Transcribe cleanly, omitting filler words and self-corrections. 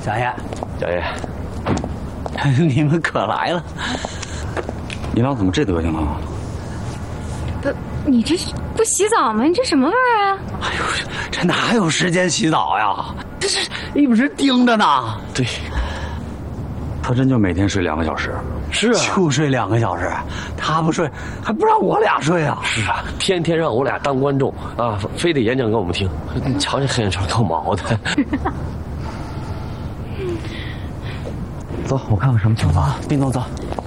小爷， 小爷， 你们可来了。 你俩怎么这德行啊？ 不，你这不洗澡吗？你这什么味儿啊？ 哎呦，这哪有时间洗澡呀？这是一直盯着呢。 对， 他真就每天睡2个小时？ 是啊， 就睡2个小时，他不睡还不让我俩睡啊？ 是啊，天天让我俩当观众啊，非得演讲给我们听。你瞧这黑眼圈够毛的。 走，我看看什么情况。丁总，走。